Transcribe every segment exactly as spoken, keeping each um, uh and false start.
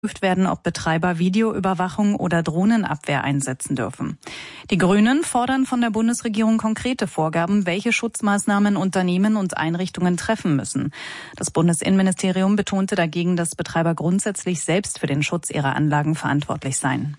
geprüft werden, ob Betreiber Videoüberwachung oder Drohnenabwehr einsetzen dürfen. Die Grünen fordern von der Bundesregierung konkrete Vorgaben, welche Schutzmaßnahmen Unternehmen und Einrichtungen treffen müssen. Das Bundesinnenministerium betonte dagegen, dass Betreiber grundsätzlich selbst für den Schutz ihrer Anlagen verantwortlich seien.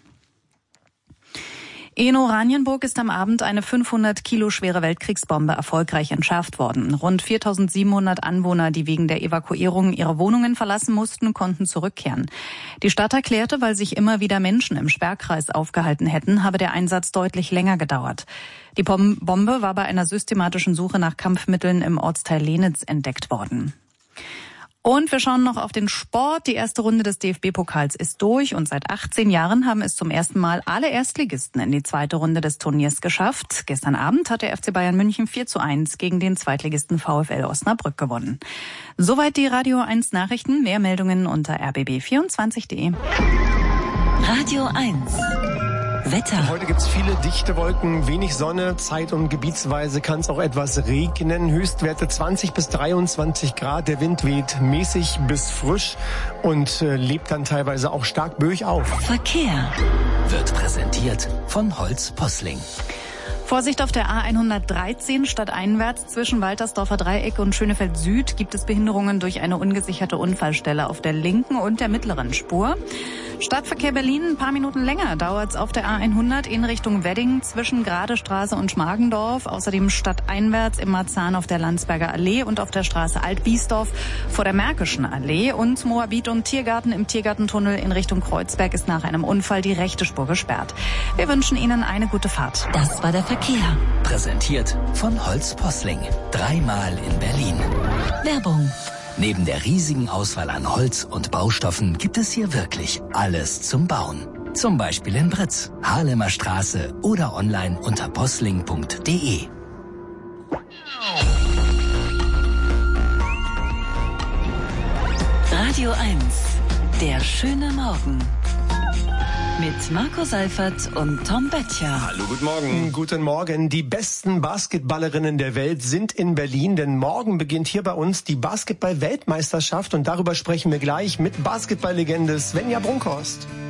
In Oranienburg ist am Abend eine fünfhundert Kilo schwere Weltkriegsbombe erfolgreich entschärft worden. Rund viertausendsiebenhundert Anwohner, die wegen der Evakuierung ihre Wohnungen verlassen mussten, konnten zurückkehren. Die Stadt erklärte, weil sich immer wieder Menschen im Sperrkreis aufgehalten hätten, habe der Einsatz deutlich länger gedauert. Die Bombe war bei einer systematischen Suche nach Kampfmitteln im Ortsteil Lenitz entdeckt worden. Und wir schauen noch auf den Sport. Die erste Runde des D F B-Pokals ist durch und seit achtzehn Jahren haben es zum ersten Mal alle Erstligisten in die zweite Runde des Turniers geschafft. Gestern Abend hat der F C Bayern München vier zu eins gegen den Zweitligisten VfL Osnabrück gewonnen. Soweit die Radio eins Nachrichten. Mehr Meldungen unter r b b vierundzwanzig punkt de. Radio eins. Wetter. Heute gibt es viele dichte Wolken, wenig Sonne, zeit- und gebietsweise kann es auch etwas regnen. Höchstwerte zwanzig bis dreiundzwanzig Grad, der Wind weht mäßig bis frisch und äh, lebt dann teilweise auch stark böig auf. Verkehr wird präsentiert von Holz Posling. Vorsicht auf der A hundertdreizehn stadteinwärts zwischen Waltersdorfer Dreieck und Schönefeld Süd gibt es Behinderungen durch eine ungesicherte Unfallstelle auf der linken und der mittleren Spur. Stadtverkehr Berlin, ein paar Minuten länger dauert es auf der A hundert in Richtung Wedding zwischen Gradestraße und Schmargendorf. Außerdem stadteinwärts im Marzahn auf der Landsberger Allee und auf der Straße Alt-Biesdorf vor der Märkischen Allee. Und Moabit und Tiergarten im Tiergartentunnel in Richtung Kreuzberg ist nach einem Unfall die rechte Spur gesperrt. Wir wünschen Ihnen eine gute Fahrt. Das war der Verkehr. Präsentiert von Holz Posling. Dreimal in Berlin. Werbung. Neben der riesigen Auswahl an Holz und Baustoffen gibt es hier wirklich alles zum Bauen. Zum Beispiel in Britz, Haarlemer Straße oder online unter posling punkt de. Radio eins. Der schöne Morgen. Mit Marco Seifert und Tom Böttcher. Hallo, guten Morgen. Guten Morgen. Die besten Basketballerinnen der Welt sind in Berlin, denn morgen beginnt hier bei uns die Basketball-Weltmeisterschaft und darüber sprechen wir gleich mit Basketballlegende Svenja Brunkhorst.